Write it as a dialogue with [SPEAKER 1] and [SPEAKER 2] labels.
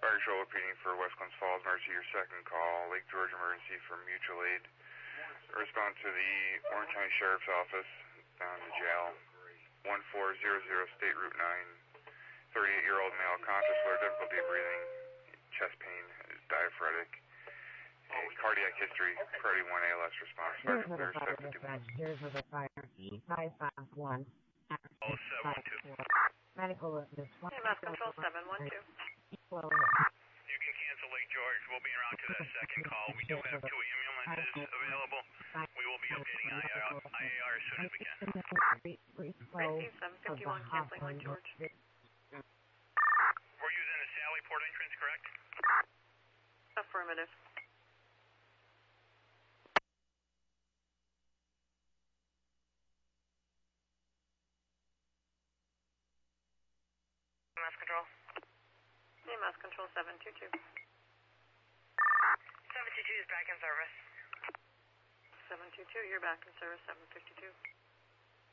[SPEAKER 1] Fire control repeating for West Glens Falls, emergency, your second call. Lake George emergency from mutual aid. Respond to the Orange County Sheriff's Office down the jail. 1400 State Route 9. 38-year-old male, conscious, low difficulty of breathing, chest pain, is diaphoretic. Cardiac history, priority 1 ALS response. Fire from clear, 751.
[SPEAKER 2] Here's the fire, 551.
[SPEAKER 3] 0712.
[SPEAKER 2] Medical is
[SPEAKER 4] EMS control 712.
[SPEAKER 2] Well,
[SPEAKER 3] You can cancel Lake George. We'll be around to that second call. We do have 2 ambulances available. We will be updating IAR as soon as we can.
[SPEAKER 4] Receive 751, canceling Lake George.
[SPEAKER 3] We're using the Sally Port entrance, correct?
[SPEAKER 4] Affirmative.
[SPEAKER 5] EMS control.
[SPEAKER 4] EMS control 722.
[SPEAKER 5] 722 is back in service.
[SPEAKER 4] 722, you're back in service, 752.